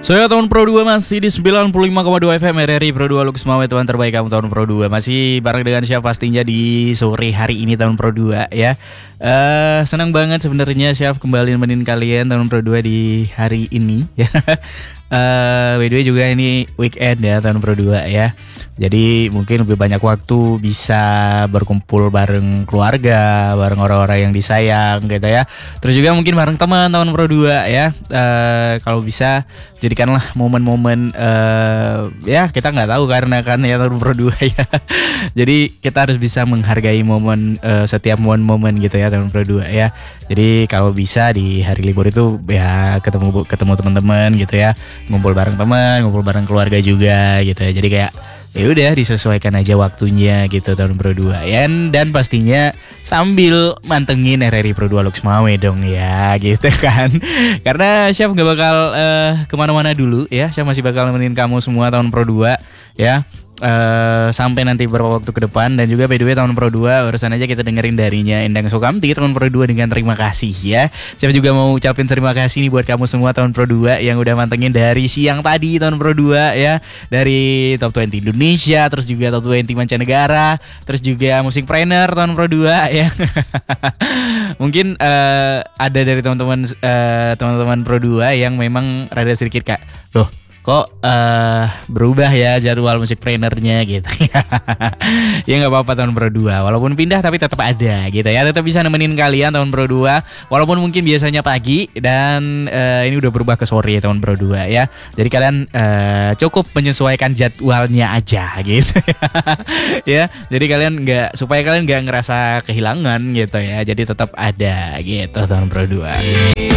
Saya tahun Pro 2 masih di 95,2 FM RRI Pro 2 Lux Mawe, teman terbaik kamu tahun Pro 2. Masih bareng dengan Syaf pastinya di sore hari ini tahun Pro 2 ya. Senang banget sebenarnya Syaf kembali nemenin kalian tahun Pro 2 di hari ini ya. By the way juga ini weekend ya tahun Pro 2 ya. Jadi mungkin lebih banyak waktu bisa berkumpul bareng keluarga, bareng orang-orang yang disayang gitu ya. Terus juga mungkin bareng teman tahun Pro 2 ya. Kalau bisa jadikanlah momen-momen ya kita nggak tahu karena kan ya tahun Pro 2 ya. Jadi kita harus bisa menghargai momen setiap momen-momen gitu ya tahun Pro 2 ya. Jadi kalau bisa di hari libur itu ya ketemu teman-teman gitu ya. Ngumpul bareng teman, ngumpul bareng keluarga juga gitu ya. Jadi kayak ya udah disesuaikan aja waktunya gitu tahun Pro 2 ya. Dan pastinya sambil mantengin RRI Pro 2 Lux Mawe dong ya gitu kan. Karena Syaf gak bakal kemana-mana dulu ya. Syaf masih bakal nemenin kamu semua tahun Pro 2 ya. Sampai nanti beberapa waktu ke depan. Dan juga by the way tahun Pro 2 barusan aja kita dengerin darinya Endang Sukamti tahun Pro 2 dengan terima kasih ya. Saya juga mau ucapin terima kasih nih buat kamu semua tahun Pro 2 yang udah mantengin dari siang tadi tahun Pro 2 ya. Dari Top 20 Indonesia, terus juga Top 20 mancanegara, terus juga Musikpreneur tahun Pro 2 ya. Mungkin ada dari teman-teman Pro 2 yang memang rada sedikit kak, loh kok berubah ya jadwal Musikpreneurnya gitu. Ya nggak apa-apa tahun Pro 2, walaupun pindah tapi tetap ada gitu ya, tetap bisa nemenin kalian tahun Pro 2 walaupun mungkin biasanya pagi dan ini udah berubah ke sore tahun Pro 2 ya. Jadi kalian cukup menyesuaikan jadwalnya aja gitu ya. Jadi supaya kalian nggak ngerasa kehilangan gitu ya, jadi tetap ada gitu tahun Pro 2.